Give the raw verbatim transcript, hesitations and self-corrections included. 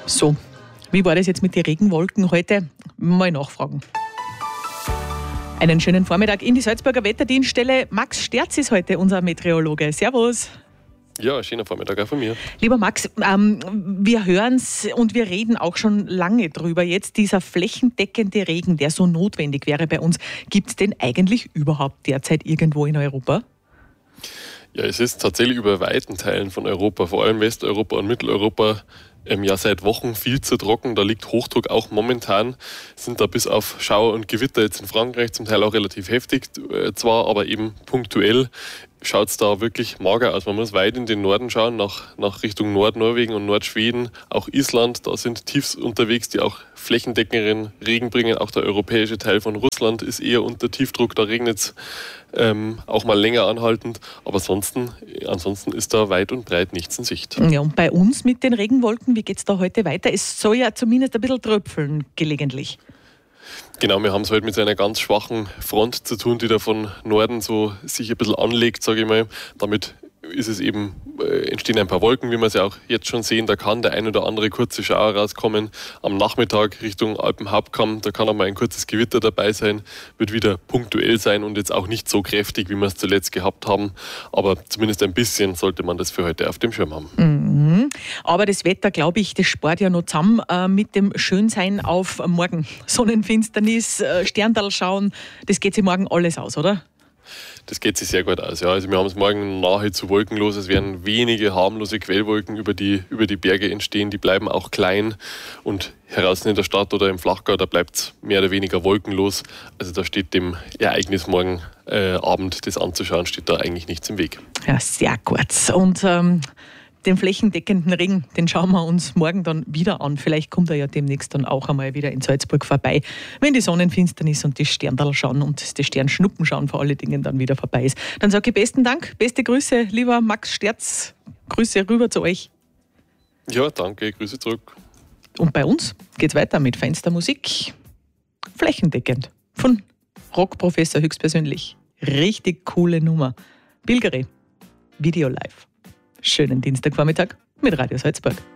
So, wie war das jetzt mit den Regenwolken heute? Mal nachfragen. Einen schönen Vormittag in die Salzburger Wetterdienststelle. Max Sterz ist heute unser Meteorologe. Servus. Ja, schöner Vormittag auch von mir. Lieber Max, ähm, wir hören es und wir reden auch schon lange drüber. Jetzt dieser flächendeckende Regen, der so notwendig wäre bei uns. Gibt es den eigentlich überhaupt derzeit irgendwo in Europa? Ja, es ist tatsächlich über weiten Teilen von Europa, vor allem Westeuropa und Mitteleuropa, ähm, ja seit Wochen viel zu trocken. Da liegt Hochdruck auch momentan. Sind da bis auf Schauer und Gewitter jetzt in Frankreich zum Teil auch relativ heftig äh, zwar, aber eben punktuell schaut es da wirklich mager aus. Man muss weit in den Norden schauen, nach, nach Richtung Nordnorwegen und Nordschweden, auch Island. Da sind Tiefs unterwegs, die auch flächendeckenden Regen bringen. Auch der europäische Teil von Russland ist eher unter Tiefdruck. Da regnet es ähm, auch mal länger anhaltend. Aber ansonsten, ansonsten ist da weit und breit nichts in Sicht. Ja, und bei uns mit den Regenwolken, wie geht es da heute weiter? Es soll ja zumindest ein bisschen tröpfeln gelegentlich. Genau, wir haben es heute mit einer ganz schwachen Front zu tun, die da von Norden so sich ein bisschen anlegt, sage ich mal. Damit ist es eben, äh, entstehen ein paar Wolken, wie wir es ja auch jetzt schon sehen. Da kann der ein oder andere kurze Schauer rauskommen. Am Nachmittag Richtung Alpenhauptkamm, da kann auch mal ein kurzes Gewitter dabei sein. Wird wieder punktuell sein und jetzt auch nicht so kräftig, wie wir es zuletzt gehabt haben. Aber zumindest ein bisschen sollte man das für heute auf dem Schirm haben. Mhm. Aber das Wetter, glaube ich, das spart ja noch zusammen äh, mit dem Schönsein auf morgen. Sonnenfinsternis, äh, Sterndal schauen, das geht sich morgen alles aus, oder? Das geht sich sehr gut aus. Ja. Also wir haben es morgen nahezu wolkenlos. Es werden wenige harmlose Quellwolken über die, über die Berge entstehen. Die bleiben auch klein. Und draußen in der Stadt oder im Flachgau, da bleibt es mehr oder weniger wolkenlos. Also da steht dem Ereignis morgen äh, Abend, das anzuschauen, steht da eigentlich nichts im Weg. Ja, sehr gut. Und ähm, den flächendeckenden Regen, den schauen wir uns morgen dann wieder an. Vielleicht kommt er ja demnächst dann auch einmal wieder in Salzburg vorbei, wenn die Sonnenfinsternis und die Sterndal schauen und die Sternschnuppen schauen vor allen Dingen dann wieder vorbei ist. Dann sage ich besten Dank, beste Grüße, lieber Max Sterz. Grüße rüber zu euch. Ja, danke, Grüße zurück. Und bei uns geht's weiter mit feinster Musik. Flächendeckend. Von Rockprofessor höchstpersönlich. Richtig coole Nummer. Bilgere. Video live. Schönen Dienstagvormittag mit Radio Salzburg.